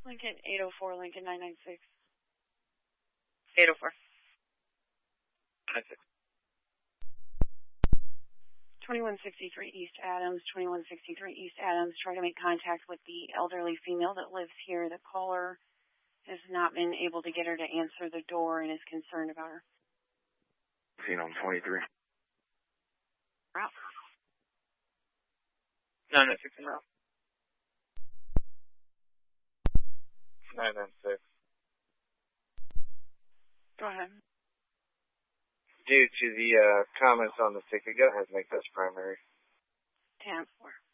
Lincoln 804, Lincoln 996. 804. 96. 2163 East Adams, 2163 East Adams. Try to make contact with the elderly female that lives here. The caller has not been able to get her to answer the door and is concerned about her. Seen on 23. Route. 996 en route. 996. Go ahead. Due to the comments on the ticket, go ahead and make this primary. 10-4.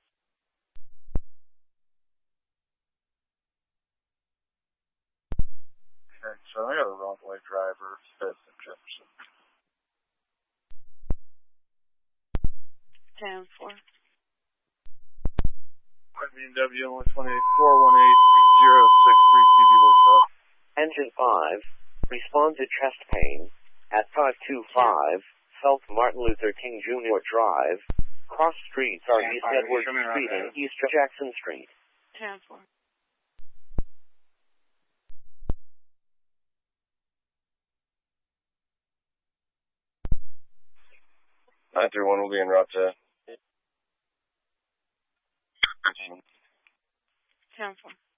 Okay, so I got a wrong way driver, Smith and Jefferson. 10-4. BMW only 2841806 3TV workshop. Engine 5, respond to chest pain at 525 South Martin Luther King Jr. Drive. Cross streets are East Edward Street and East Jackson Street. 10-4. 931 will be en route to 10-4.